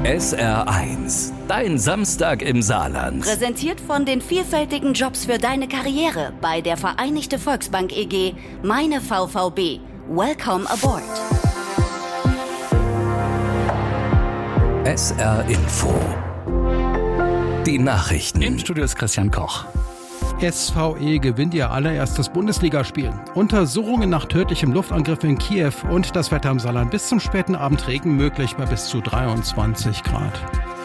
SR1, dein Samstag im Saarland. Präsentiert von den vielfältigen Jobs für deine Karriere bei der Vereinigte Volksbank EG, meine VVB. Welcome aboard. SR Info. Die Nachrichten. Im Studio ist Christian Koch. SVE gewinnt ihr allererstes Bundesligaspiel. Untersuchungen nach tödlichem Luftangriff in Kiew und das Wetter im Saarland. Bis zum späten Abend Regen möglich bei bis zu 23 Grad.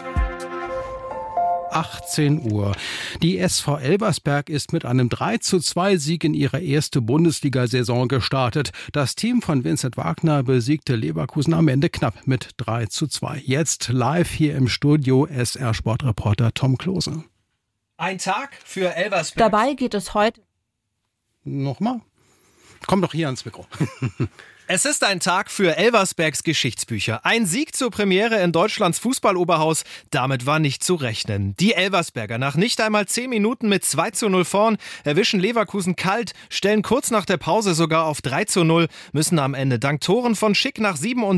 18 Uhr. Die SV Elversberg ist mit einem 3:2-Sieg in ihre erste Bundesliga-Saison gestartet. Das Team von Vincent Wagner besiegte Leverkusen am Ende knapp mit 3:2. Jetzt live hier im Studio SR-Sportreporter Tom Klose. Ein Tag für Elversberg. Dabei geht es heute. Nochmal? Komm doch hier ans Mikro. Es ist ein Tag für Elversbergs Geschichtsbücher. Ein Sieg zur Premiere in Deutschlands Fußballoberhaus. Damit war nicht zu rechnen. Die Elversberger nach nicht einmal 10 Minuten mit 2:0 vorn, erwischen Leverkusen kalt, stellen kurz nach der Pause sogar auf 3:0, müssen am Ende dank Toren von Schick nach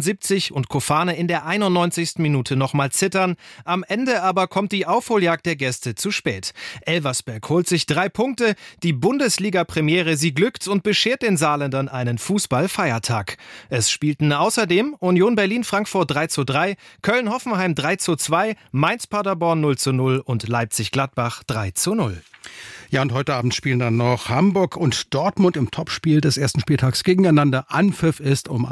77 und Kofane in der 91. Minute nochmal zittern. Am Ende aber kommt die Aufholjagd der Gäste zu spät. Elversberg holt sich 3 Punkte. Die Bundesliga-Premiere, sie glückt und beschert den Saarländern einen Fußballfeiertag. Es spielten außerdem Union Berlin-Frankfurt 3:3, Köln-Hoffenheim 3:2, Mainz-Paderborn 0:0 und Leipzig-Gladbach 3:0. Ja, und heute Abend spielen dann noch Hamburg und Dortmund im Topspiel des ersten Spieltags gegeneinander. Anpfiff ist um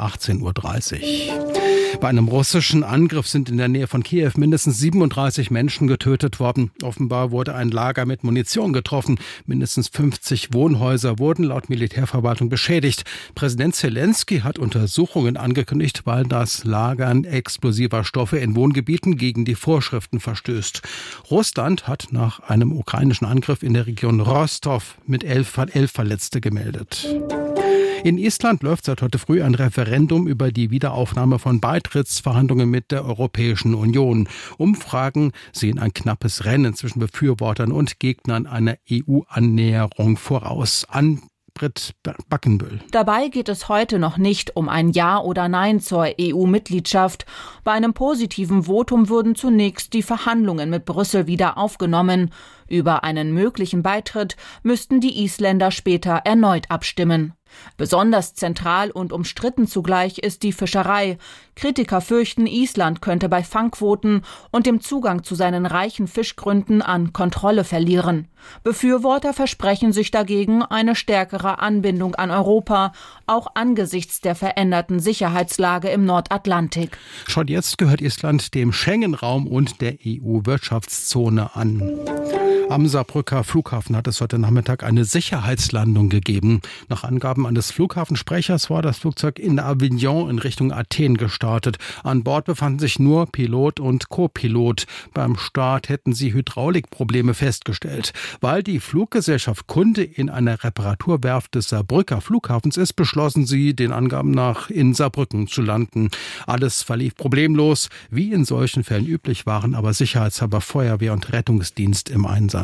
18:30 Uhr. Bei einem russischen Angriff sind in der Nähe von Kiew mindestens 37 Menschen getötet worden. Offenbar wurde ein Lager mit Munition getroffen. Mindestens 50 Wohnhäuser wurden laut Militärverwaltung beschädigt. Präsident Zelensky hat Untersuchungen angekündigt, weil das Lagern explosiver Stoffe in Wohngebieten gegen die Vorschriften verstößt. Russland hat nach einem ukrainischen Angriff in der Region Rostov mit 11 Verletzte gemeldet. In Estland läuft seit heute früh ein Referendum über die Wiederaufnahme von Beitrittsverhandlungen mit der Europäischen Union. Umfragen sehen ein knappes Rennen zwischen Befürwortern und Gegnern einer EU-Annäherung voraus. Britt Backenbüll. Dabei geht es heute noch nicht um ein Ja oder Nein zur EU-Mitgliedschaft. Bei einem positiven Votum würden zunächst die Verhandlungen mit Brüssel wieder aufgenommen. Über einen möglichen Beitritt müssten die Isländer später erneut abstimmen. Besonders zentral und umstritten zugleich ist die Fischerei. Kritiker fürchten, Island könnte bei Fangquoten und dem Zugang zu seinen reichen Fischgründen an Kontrolle verlieren. Befürworter versprechen sich dagegen eine stärkere Anbindung an Europa, auch angesichts der veränderten Sicherheitslage im Nordatlantik. Schon jetzt gehört Island dem Schengen-Raum und der EU-Wirtschaftszone an. Am Saarbrücker Flughafen hat es heute Nachmittag eine Sicherheitslandung gegeben. Nach Angaben eines Flughafensprechers war das Flugzeug in Avignon in Richtung Athen gestartet. An Bord befanden sich nur Pilot und Co-Pilot. Beim Start hätten sie Hydraulikprobleme festgestellt. Weil die Fluggesellschaft Kunde in einer Reparaturwerft des Saarbrücker Flughafens ist, beschlossen sie, den Angaben nach in Saarbrücken zu landen. Alles verlief problemlos. Wie in solchen Fällen üblich waren aber sicherheitshalber Feuerwehr und Rettungsdienst im Einsatz.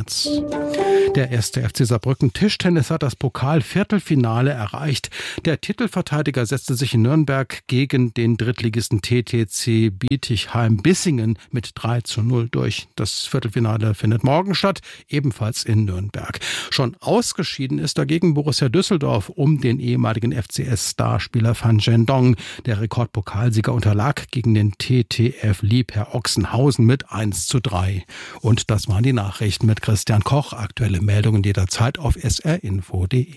Der 1. FC Saarbrücken Tischtennis hat das Pokal-Viertelfinale erreicht. Der Titelverteidiger setzte sich in Nürnberg gegen den Drittligisten TTC Bietigheim-Bissingen mit 3:0 durch. Das Viertelfinale findet morgen statt, ebenfalls in Nürnberg. Schon ausgeschieden ist dagegen Borussia Düsseldorf um den ehemaligen FCS-Starspieler Van Gendong. Der Rekordpokalsieger unterlag gegen den TTF Liebherr Ochsenhausen mit 1:3. Und das waren die Nachrichten mit Christian Koch. Aktuelle Meldungen jederzeit auf srinfo.de.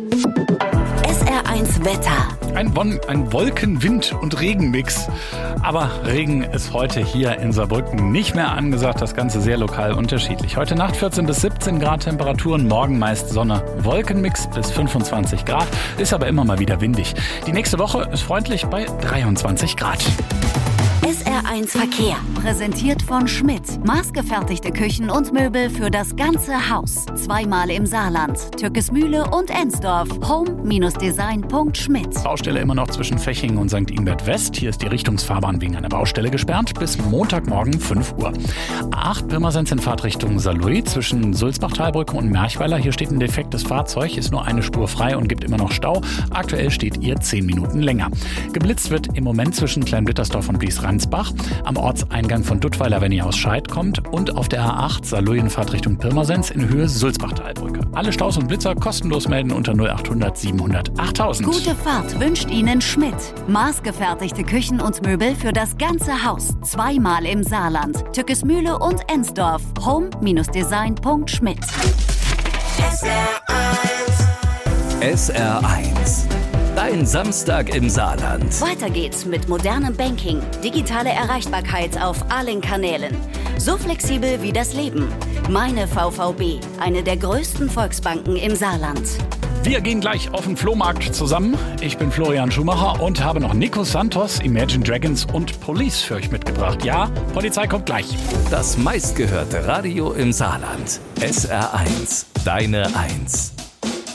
SR1 Wetter. Ein Wolken-, Wind- und Regenmix. Aber Regen ist heute hier in Saarbrücken nicht mehr angesagt. Das Ganze sehr lokal unterschiedlich. Heute Nacht 14 bis 17 Grad Temperaturen, morgen meist Sonne, Wolkenmix bis 25 Grad. Ist aber immer mal wieder windig. Die nächste Woche ist freundlich bei 23 Grad. SR1 Verkehr, präsentiert von Schmidt. Maßgefertigte Küchen und Möbel für das ganze Haus. Zweimal im Saarland, Türkesmühle und Ensdorf. home-design.schmidt. Baustelle immer noch zwischen Fechingen und St. Ingbert West. Hier ist die Richtungsfahrbahn wegen einer Baustelle gesperrt bis Montagmorgen 5 Uhr. A8 Pirmasens in Fahrtrichtung Saarlouis zwischen Sulzbach-Talbrücke und Merchweiler. Hier steht ein defektes Fahrzeug, ist nur eine Spur frei und gibt immer noch Stau. Aktuell steht ihr 10 Minuten länger. Geblitzt wird im Moment zwischen Kleinblittersdorf und Bliesrand Ansbach, am Ortseingang von Duttweiler, wenn ihr aus Scheid kommt, und auf der A8 Saarlouienfahrt Richtung Pirmasens in Höhe Sulzbach-Talbrücke. Alle Staus und Blitzer kostenlos melden unter 0800 700 8000. Gute Fahrt wünscht Ihnen Schmidt. Maßgefertigte Küchen und Möbel für das ganze Haus. Zweimal im Saarland. Tückesmühle und Ensdorf. home-design.schmidt. SR1. Dein Samstag im Saarland. Weiter geht's mit modernem Banking, digitale Erreichbarkeit auf allen Kanälen. So flexibel wie das Leben. Meine VVB, eine der größten Volksbanken im Saarland. Wir gehen gleich auf den Flohmarkt zusammen. Ich bin Florian Schumacher und habe noch Nico Santos, Imagine Dragons und Police für euch mitgebracht. Ja, Polizei kommt gleich. Das meistgehörte Radio im Saarland. SR1. Deine 1.